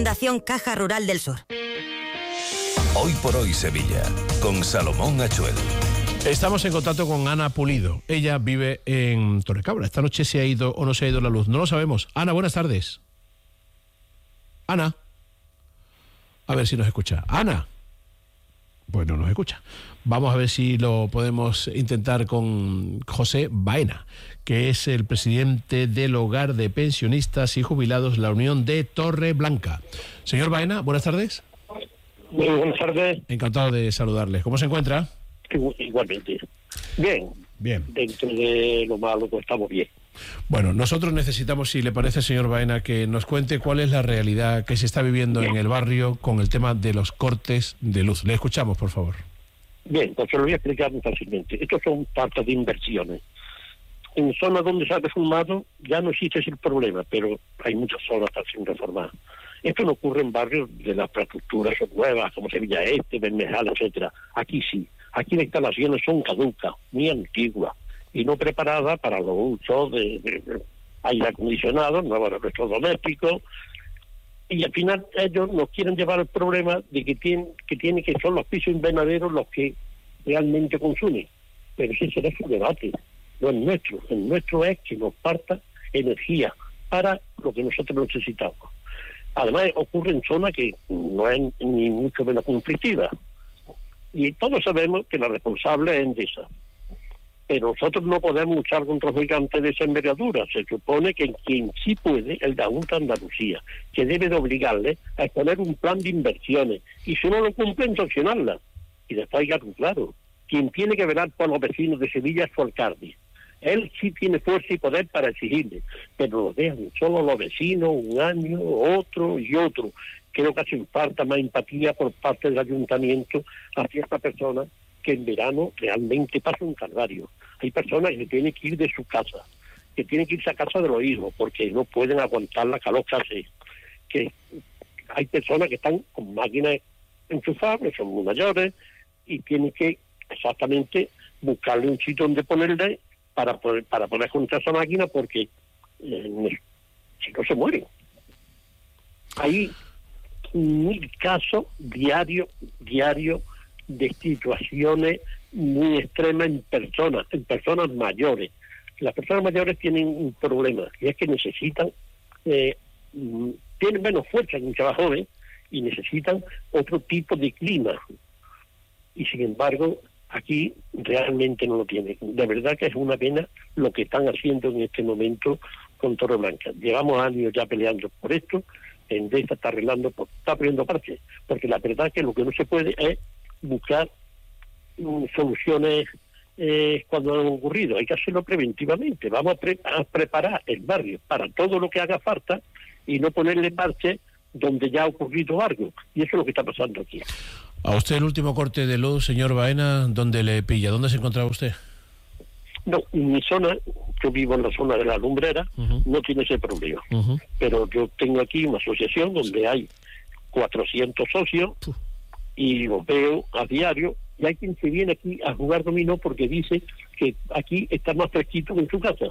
Fundación Caja Rural del Sur. Hoy por hoy Sevilla, con Salomón Achuel. Estamos en contacto con Ana Pulido. Ella vive en Torrecabra. Esta noche se ha ido o no se ha ido la luz. No lo sabemos. Ana, buenas tardes. Ana. A ver si nos escucha. Ana. Pues no nos escucha. Vamos a ver si lo podemos intentar con José Baena, que es el presidente del Hogar de Pensionistas y Jubilados, la Unión de Torreblanca. Señor Baena, buenas tardes. Muy buenas tardes. Encantado de saludarles. ¿Cómo se encuentra? Igualmente. Bien. Bien. Dentro de lo malo, pues estamos bien. Bueno, nosotros necesitamos, si le parece, señor Baena, que nos cuente cuál es la realidad que se está viviendo en el barrio con el tema de los cortes de luz. Le escuchamos, por favor. Bien, pues se lo voy a explicar muy fácilmente. Estos son partes de inversiones. En zonas donde se ha reformado ya no existe ese problema, pero hay muchas zonas que están sin reformar. Esto no ocurre en barrios de las infraestructuras son nuevas, como Sevilla Este, Bermejal, etcétera. Aquí sí. Aquí las instalaciones son caducas, muy antiguas, y no preparadas para los usos de aire acondicionado, nuevos electrodomésticos, y al final ellos nos quieren llevar el problema de que son los pisos invernaderos los que realmente consumen. Pero ese será su debate, no es nuestro. El nuestro es que nos parta energía para lo que nosotros necesitamos. Además ocurre en zonas que no es ni mucho menos conflictiva. Y todos sabemos que la responsable es Endesa. Pero nosotros no podemos luchar contra los gigantes de esa envergadura. Se supone que quien sí puede, el de la Junta de Andalucía, que debe de obligarle a exponer un plan de inversiones. Y si no lo cumplen, sancionarla. Y después hay algo claro. Quien tiene que velar por los vecinos de Sevilla es su alcalde. Él sí tiene fuerza y poder para exigirle, pero lo dejan solo los vecinos, un año, otro y otro. Creo que hace falta más empatía por parte del ayuntamiento hacia esta persona que en verano realmente pasa un calvario. Hay personas que tienen que ir de su casa, que tienen que irse a casa de los hijos, porque no pueden aguantar la calor que hace. Que hay personas que están con máquinas enchufables, son muy mayores, y tienen que exactamente buscarle un sitio donde ponerle para poder contra esa máquina, porque si no se mueren. Hay 1000 casos diarios de situaciones muy extremas en personas mayores. Las personas mayores tienen un problema, y es que necesitan, tienen menos fuerza que muchas jóvenes, y necesitan otro tipo de clima. Y sin embargo, aquí realmente no lo tienen. De verdad que es una pena lo que están haciendo en este momento con Torreblanca. Llevamos años ya peleando por esto. Endesa está está poniendo parches, porque la verdad es que lo que no se puede es buscar soluciones cuando han ocurrido. Hay que hacerlo preventivamente. Vamos a preparar el barrio para todo lo que haga falta y no ponerle parches donde ya ha ocurrido algo. Y eso es lo que está pasando aquí. A usted el último corte de luz, señor Baena, ¿dónde le pilla? ¿Dónde se encontraba usted? No, en mi zona, yo vivo en la zona de la Lumbrera, no tiene ese problema. Pero yo tengo aquí una asociación donde hay 400 socios y los veo a diario, y hay quien se viene aquí a jugar dominó porque dice que aquí está más fresquito que en su casa.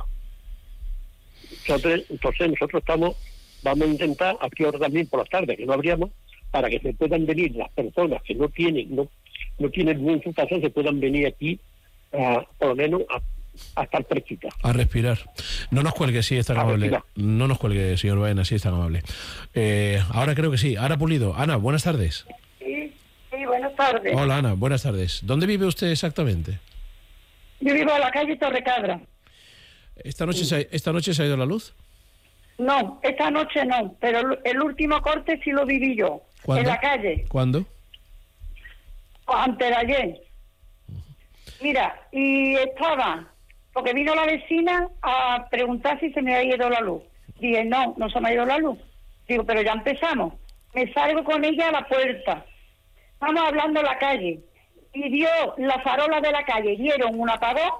Entonces nosotros vamos a intentar, aquí ahora también por las tardes, que no habríamos, para que se puedan venir las personas que no tienen luz en su casa, se puedan venir aquí por lo menos a estar fresquitas. A respirar. No nos cuelgue, sí, es tan amable. Respirar. No nos cuelgue, señor Baena, sí, es tan amable. Ahora creo que sí. Ana Pulido. Ana, buenas tardes. Sí, buenas tardes. Hola, Ana, buenas tardes. ¿Dónde vive usted exactamente? Yo vivo en la calle Torrecabra. ¿Esta noche se ha ido la luz? No, esta noche no, pero el último corte sí lo viví yo. ¿Cuándo? En la calle. ¿Cuándo? Antes de ayer. Mira, y estaba, porque vino la vecina a preguntar si se me había ido la luz. Dije, no se me ha ido la luz. Digo, pero ya empezamos. Me salgo con ella a la puerta. Vamos hablando en la calle. Y dio la farola de la calle, dieron un apagón.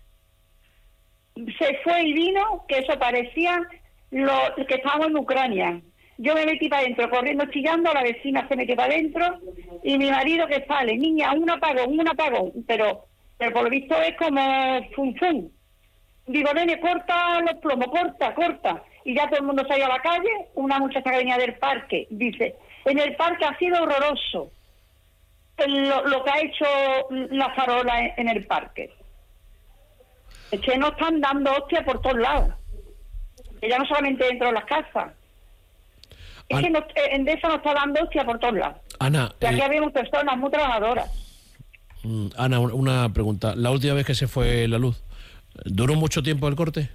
Se fue y vino, que eso parecía que estábamos en Ucrania. Yo me metí para adentro, corriendo, chillando, la vecina se metió para adentro, y mi marido que sale, niña, un apagón, pero por lo visto es como fun. Digo, nene, corta los plomos, corta. y ya todo el mundo salió a la calle. Una muchacha que venía del parque dice, en el parque ha sido horroroso lo que ha hecho la farola en el parque. Es que nos están dando hostia por todos lados. Que ya no solamente dentro de las casas. Es que Endesa nos está dando hostia por todos lados. Ana, y aquí habemos personas muy trabajadoras. Ana, una pregunta. La última vez que se fue la luz, ¿duró mucho tiempo el corte?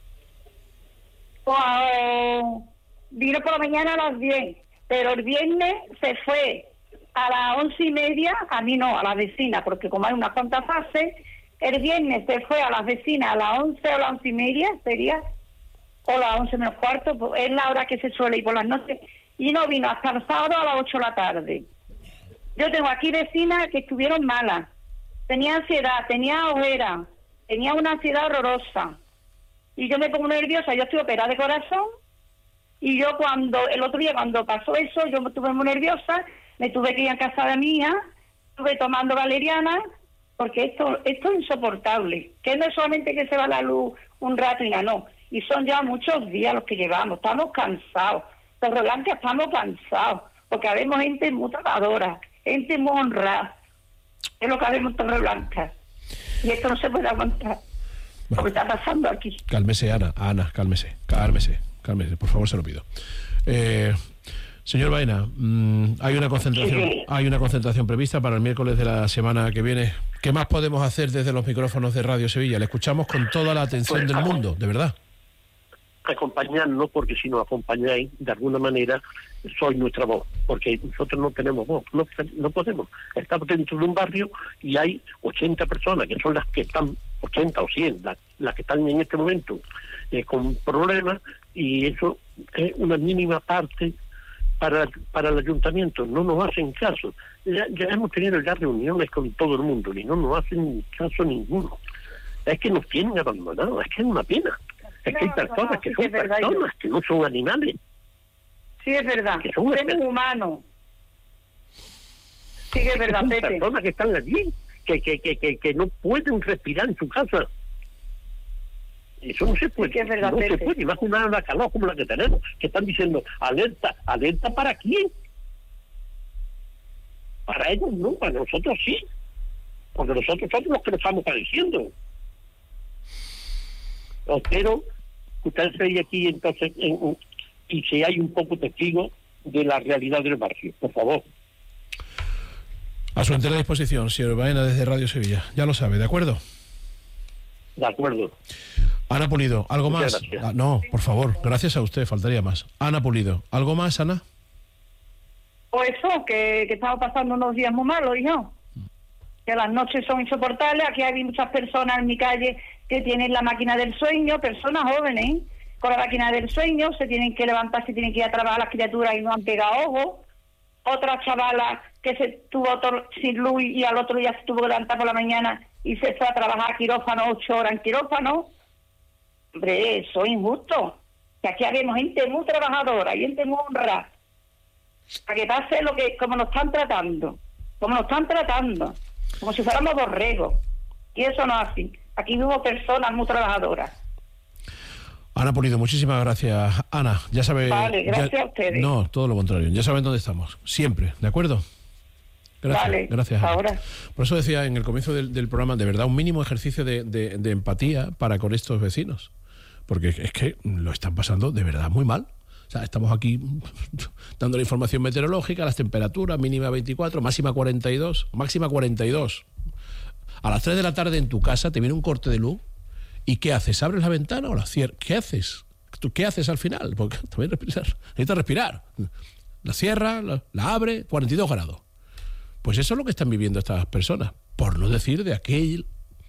Pues, vino por la mañana a las 10, pero el viernes se fue a las 11:30, a mí no, a la vecina, porque como hay unas cuantas fases, el viernes se fue a las vecinas a las 11 o las 11:30, sería, o las 11 menos cuarto, pues es la hora que se suele ir por las noches, y no vino hasta el sábado a las 8 de la tarde. Yo tengo aquí vecinas que estuvieron malas, tenía ansiedad, tenía ojera, tenía una ansiedad horrorosa, y yo me pongo nerviosa. Yo estoy operada de corazón, y yo el otro día cuando pasó eso, yo me estuve muy nerviosa, me tuve que ir a casa de mi hija, estuve tomando valeriana, porque esto es insoportable, que no es solamente que se va la luz un rato y nada, no, y son ya muchos días los que llevamos, estamos cansados, Torre Blanca estamos cansados, porque habemos gente muy trabajadora, gente muy honrada, es lo que habemos en Torre Blanca, y esto no se puede aguantar, lo que está pasando aquí. Cálmese, Ana, cálmese, por favor, se lo pido. Señor Baena, hay una concentración prevista para el miércoles de la semana que viene. ¿Qué más podemos hacer desde los micrófonos de Radio Sevilla? Le escuchamos con toda la atención del mundo, de verdad. Acompañarnos, porque si nos acompañáis, de alguna manera, sois nuestra voz, porque nosotros no tenemos voz, no podemos. Estamos dentro de un barrio y hay 80 personas, que son las que están, 80 o 100, las que están en este momento con problemas, y eso es una mínima parte para el ayuntamiento. No nos hacen caso. Ya hemos tenido ya reuniones con todo el mundo y no nos hacen caso ninguno. Es que nos tienen abandonados, es que es una pena. Es que hay personas que son personas, que no son animales. Sí, es verdad. Que son seres humanos. Sí, es verdad, son Pepe. Personas que están allí, que no pueden respirar en su casa. Eso no se puede. Sí, es verdad, no Pepe. se puede. Y más una calor como la que tenemos, que están diciendo, alerta. ¿Alerta para quién? Para ellos no, para nosotros sí. Porque nosotros somos los que nos estamos padeciendo. Espero que usted esté aquí entonces y si hay un poco testigo de la realidad del barrio, por favor. A su entera disposición, señor Baena, desde Radio Sevilla. Ya lo sabe, ¿de acuerdo? De acuerdo. Ana Pulido, ¿algo Muchas más? gracias. No, por favor, gracias a usted, faltaría más. Ana Pulido, ¿algo más, Ana? Pues eso, que estamos pasando unos días muy malos, hijo. Que las noches son insoportables. Aquí hay muchas personas en mi calle que tienen la máquina del sueño, personas jóvenes, con la máquina del sueño, se tienen que levantar, se tienen que ir a trabajar las criaturas y no han pegado ojo. Otra chavala que se tuvo sin luz y al otro día se tuvo que levantar por la mañana y se fue a trabajar a quirófano, 8 horas en quirófano. Hombre, eso es injusto. Que aquí habemos gente muy trabajadora y gente muy honrada. Para que pase como nos están tratando. Como si fuéramos borregos. Y eso no es así. Aquí vivimos personas muy trabajadoras. Ana Pulido, muchísimas gracias. Ana, ya sabe... Vale, gracias a ustedes. No, todo lo contrario. Ya saben dónde estamos. Siempre, ¿de acuerdo? Gracias, vale, gracias. Ana. Ahora. Por eso decía en el comienzo del programa, de verdad, un mínimo ejercicio de empatía para con estos vecinos. Porque es que lo están pasando de verdad muy mal. O sea, estamos aquí dando la información meteorológica, las temperaturas, mínima 24, máxima 42, máxima 42. A las 3 de la tarde en tu casa te viene un corte de luz y ¿qué haces? ¿Abres la ventana o la cierras? ¿Qué haces? ¿Tú qué haces al final? Porque también necesitas respirar. La cierra, la abre, 42 grados. Pues eso es lo que están viviendo estas personas. Por no decir de aquella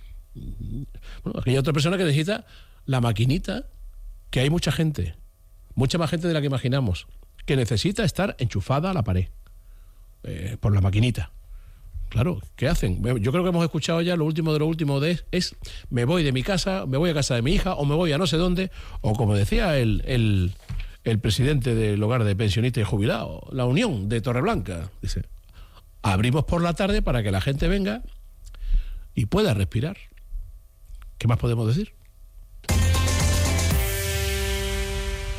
otra persona que necesita la maquinita, que hay mucha gente, mucha más gente de la que imaginamos, que necesita estar enchufada a la pared por la maquinita. Claro, ¿qué hacen? Yo creo que hemos escuchado ya lo último es me voy de mi casa, me voy a casa de mi hija o me voy a no sé dónde, o como decía el presidente del hogar de pensionistas y jubilados, la Unión de Torreblanca, dice, abrimos por la tarde para que la gente venga y pueda respirar. ¿Qué más podemos decir?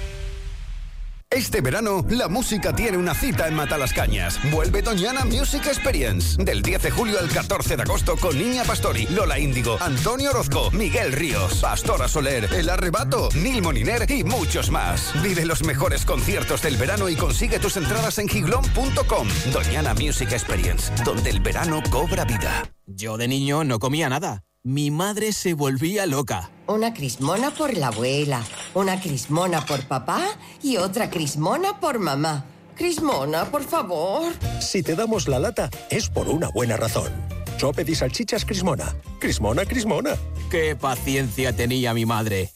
Este verano, la música tiene una cita en Matalascañas. Vuelve Doñana Music Experience. Del 10 de julio al 14 de agosto con Niña Pastori, Lola Índigo, Antonio Orozco, Miguel Ríos, Pastora Soler, El Arrebato, Nil Moliner y muchos más. Vive los mejores conciertos del verano y consigue tus entradas en giglón.com. Doñana Music Experience, donde el verano cobra vida. Yo de niño no comía nada. Mi madre se volvía loca. Una crismona por la abuela, una crismona por papá y otra crismona por mamá. Crismona, por favor. Si te damos la lata, es por una buena razón. Sope di salchichas Crismona. Crismona, Crismona. ¡Qué paciencia tenía mi madre!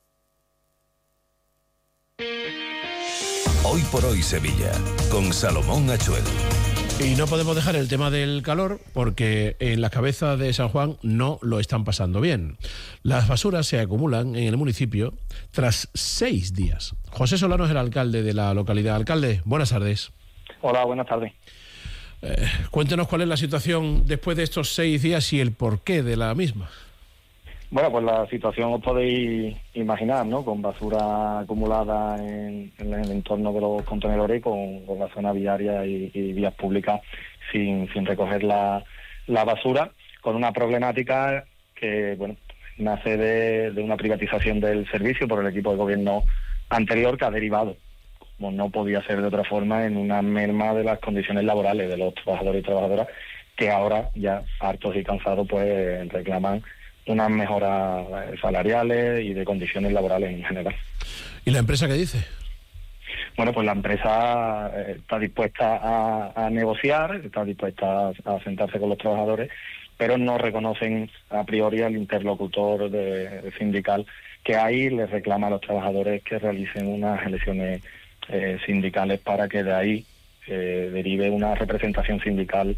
Hoy por hoy Sevilla, con Salomón Achuel. Y no podemos dejar el tema del calor porque en la cabeza de San Juan no lo están pasando bien. Las basuras se acumulan en el municipio tras 6 días. José Solano es el alcalde de la localidad. Alcalde, buenas tardes. Hola, buenas tardes. Cuéntenos cuál es la situación después de estos 6 días y el porqué de la misma. Bueno, pues la situación os podéis imaginar, ¿no? Con basura acumulada en el entorno de los contenedores, con la zona viaria y vías públicas sin recoger la basura, con una problemática que, bueno, nace de una privatización del servicio por el equipo de gobierno anterior, que ha derivado, como no podía ser de otra forma, en una merma de las condiciones laborales de los trabajadores y trabajadoras, que ahora, ya hartos y cansados, pues reclaman unas mejoras salariales y de condiciones laborales en general. ¿Y la empresa qué dice? Bueno, pues la empresa está dispuesta a negociar, está dispuesta a sentarse con los trabajadores, pero no reconocen a priori al interlocutor sindical que ahí les reclama a los trabajadores que realicen unas elecciones sindicales para que de ahí derive una representación sindical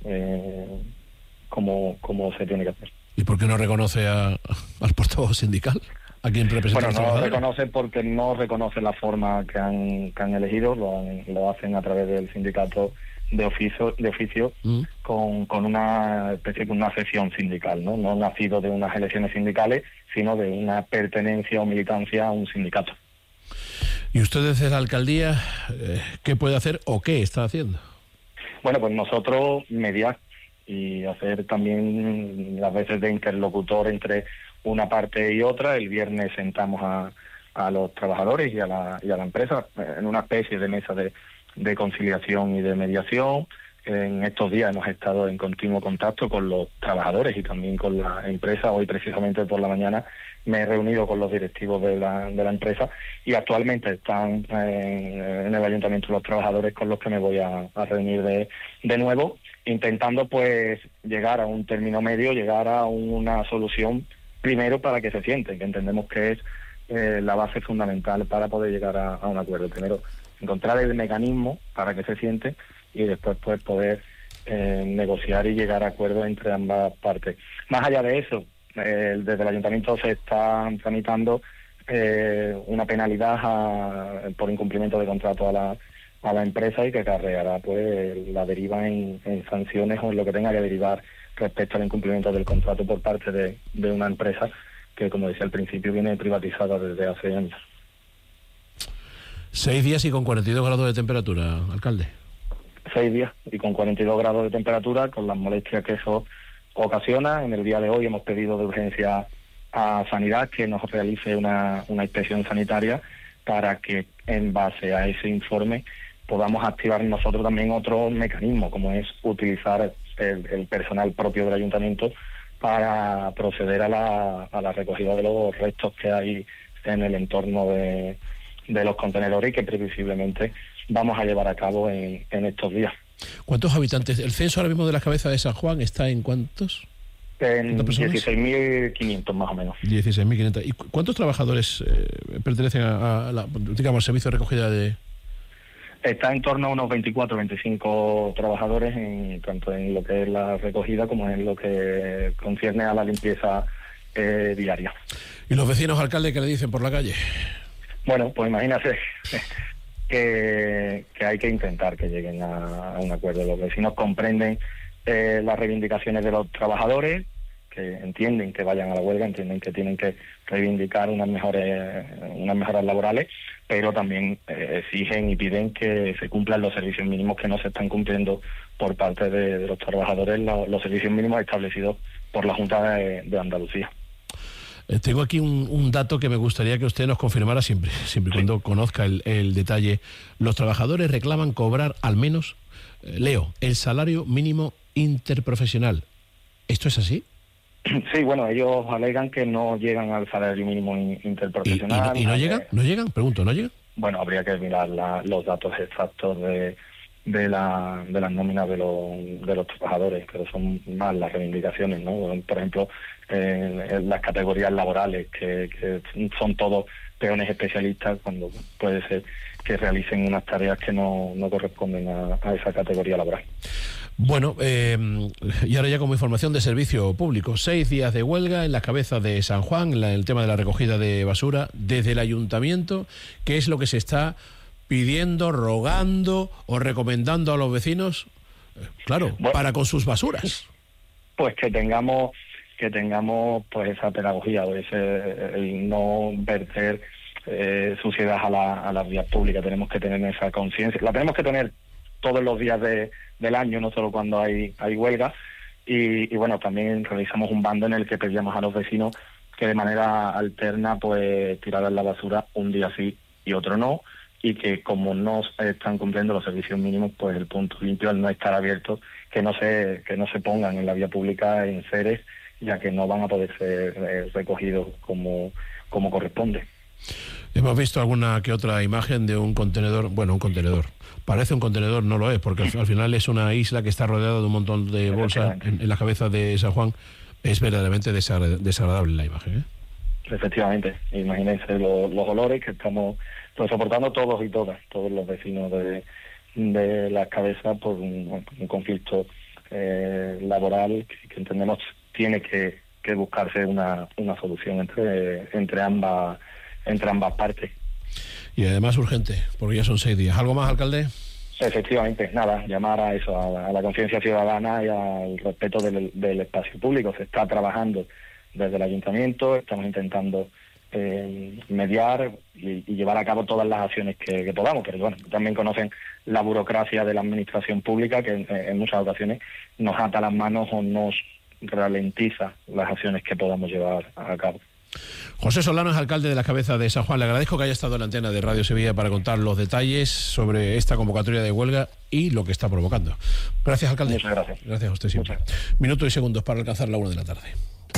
como se tiene que hacer. ¿Y por qué no reconoce al portavoz sindical? ¿A quien representa? Bueno, no lo reconoce porque no reconoce la forma que han elegido, lo hacen a través del sindicato de oficio con una especie de una sección sindical, ¿no? No nacido de unas elecciones sindicales, sino de una pertenencia o militancia a un sindicato. ¿Y usted desde la alcaldía qué puede hacer o qué está haciendo? Bueno, pues nosotros mediar y hacer también las veces de interlocutor entre una parte y otra. El viernes sentamos a los trabajadores y a la empresa en una especie de mesa de conciliación y de mediación. En estos días hemos estado en continuo contacto con los trabajadores y también con la empresa. Hoy precisamente por la mañana me he reunido con los directivos de la empresa y actualmente están en el ayuntamiento los trabajadores con los que me voy a reunir de nuevo, intentando pues llegar a un término medio, llegar a una solución primero para que se sienten, que entendemos que es la base fundamental para poder llegar a un acuerdo. Primero, encontrar el mecanismo para que se sienten y después pues poder negociar y llegar a acuerdos entre ambas partes. Más allá de eso, desde el ayuntamiento se está tramitando una penalidad por incumplimiento de contrato a la empresa y que acarreará pues la deriva en sanciones o en lo que tenga que derivar respecto al incumplimiento del contrato por parte de una empresa que, como decía al principio, viene privatizada desde hace años. 6 días y con 42 grados de temperatura, alcalde. 6 días y con 42 grados de temperatura, con las molestias que eso ocasiona. En el día de hoy hemos pedido de urgencia a Sanidad que nos realice una inspección sanitaria para que en base a ese informe podamos activar nosotros también otro mecanismo, como es utilizar el personal propio del ayuntamiento para proceder a la recogida de los restos que hay en el entorno de los contenedores y que previsiblemente vamos a llevar a cabo en estos días. ¿Cuántos habitantes? ¿El censo ahora mismo de la cabeza de San Juan está en cuántos? En 16.500 más o menos. 16.500. ¿Y cuántos trabajadores pertenecen al servicio de recogida de...? Está en torno a unos 24, 25 trabajadores, tanto en lo que es la recogida como en lo que concierne a la limpieza diaria. ¿Y los vecinos, alcalde, qué le dicen por la calle? Bueno, pues imagínate que hay que intentar que lleguen a un acuerdo. Los vecinos comprenden las reivindicaciones de los trabajadores, entienden que vayan a la huelga, entienden que tienen que reivindicar unas mejoras laborales, pero también exigen y piden que se cumplan los servicios mínimos que no se están cumpliendo por parte de los trabajadores, los servicios mínimos establecidos por la Junta de Andalucía. Tengo aquí un dato que me gustaría que usted nos confirmara siempre cuando conozca el detalle. Los trabajadores reclaman cobrar al menos, leo, el salario mínimo interprofesional. ¿Esto es así? Sí, bueno, ellos alegan que no llegan al salario mínimo interprofesional. ¿Y no llegan? ¿No llegan? Pregunto, ¿no llegan? Bueno, habría que mirar los datos exactos de las nóminas de los trabajadores, pero son más las reivindicaciones, ¿no? Por ejemplo, en las categorías laborales, que son todos peones especialistas, cuando puede ser que realicen unas tareas que no corresponden a esa categoría laboral. Bueno, y ahora ya como información de servicio público, 6 días de huelga en la cabeza de San Juan, en el tema de la recogida de basura, desde el ayuntamiento. ¿Qué es lo que se está pidiendo, rogando o recomendando a los vecinos? Claro, bueno, para con sus basuras. Pues que tengamos pues esa pedagogía, el no verter suciedad a las vías públicas. Tenemos que tener esa conciencia, la tenemos que tener todos los días del año, no solo cuando hay huelga, y bueno, también realizamos un bando en el que pedíamos a los vecinos que de manera alterna pues tiraran la basura un día sí y otro no, y que como no están cumpliendo los servicios mínimos, pues el punto limpio, al no estar abierto, que no se pongan en la vía pública en seres, ya que no van a poder ser recogidos como corresponde. Hemos visto alguna que otra imagen de un contenedor, parece un contenedor, no lo es, porque al final es una isla que está rodeada de un montón de bolsas en la cabeza de San Juan. Es verdaderamente desagradable la imagen, ¿eh? Efectivamente, imagínense los olores que estamos soportando todos y todas, todos los vecinos de las cabezas por un conflicto laboral que entendemos tiene que buscarse una solución entre ambas partes. Y además urgente, porque ya son 6 días. ¿Algo más, alcalde? Efectivamente, nada, llamar a eso, a la conciencia ciudadana y al respeto del espacio público. Se está trabajando desde el ayuntamiento, estamos intentando mediar y llevar a cabo todas las acciones que podamos, pero bueno, también conocen la burocracia de la administración pública, que en muchas ocasiones nos ata las manos o nos ralentiza las acciones que podamos llevar a cabo. José Solano es alcalde de la cabeza de San Juan. Le agradezco que haya estado en la antena de Radio Sevilla para contar los detalles sobre esta convocatoria de huelga y lo que está provocando. Gracias, alcalde. Muchas gracias. Gracias a usted siempre. Minutos y segundos para alcanzar la 1 de la tarde.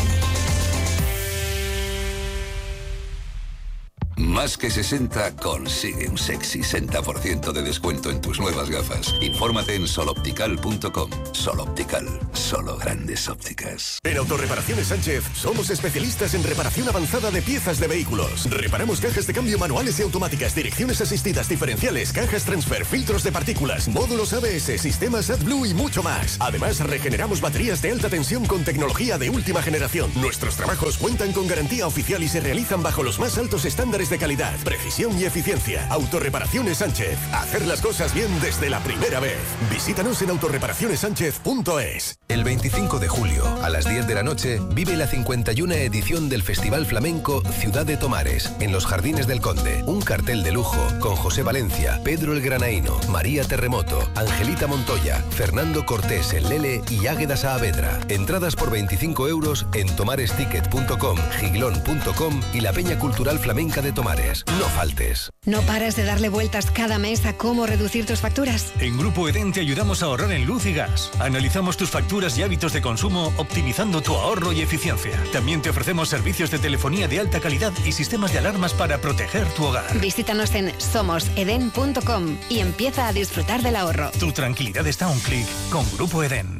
Más que 60 consigue un sexy 60% de descuento en tus nuevas gafas. Infórmate en soloptical.com. Sol Optical, solo grandes ópticas. En Autorreparaciones Sánchez somos especialistas en reparación avanzada de piezas de vehículos. Reparamos cajas de cambio manuales y automáticas, direcciones asistidas, diferenciales, cajas transfer, filtros de partículas, módulos ABS, sistemas AdBlue y mucho más. Además, regeneramos baterías de alta tensión con tecnología de última generación. Nuestros trabajos cuentan con garantía oficial y se realizan bajo los más altos estándares de calidad, precisión y eficiencia. Autorreparaciones Sánchez. Hacer las cosas bien desde la primera vez. Visítanos en autorreparacionessánchez.es. El 25 de julio, a las 10 de la noche, vive la 51 edición del Festival Flamenco Ciudad de Tomares, en los Jardines del Conde. Un cartel de lujo con José Valencia, Pedro el Granaíno, María Terremoto, Angelita Montoya, Fernando Cortés el Lele y Águeda Saavedra. Entradas por 25 euros en tomaresticket.com, giglón.com y la Peña Cultural Flamenca de Tomares. No faltes. ¿No paras de darle vueltas cada mes a cómo reducir tus facturas? En Grupo Edén te ayudamos a ahorrar en luz y gas. Analizamos tus facturas y hábitos de consumo, optimizando tu ahorro y eficiencia. También te ofrecemos servicios de telefonía de alta calidad y sistemas de alarmas para proteger tu hogar. Visítanos en somoseden.com y empieza a disfrutar del ahorro. Tu tranquilidad está a un clic con Grupo Edén.